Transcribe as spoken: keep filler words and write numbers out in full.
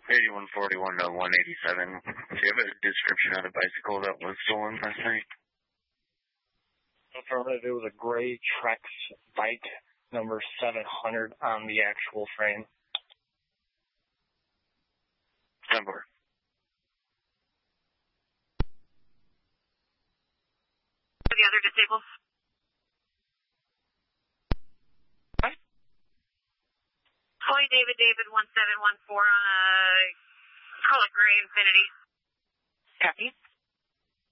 eighty-one forty-one to one eighty-seven. Do you have a description of the bicycle that was stolen last night? Affirmative, it was a gray Trex bike, number seven hundred on the actual frame. Number. The other disabled. What? Hoy David David one seven one four on a call it Gray Infinity. Copy.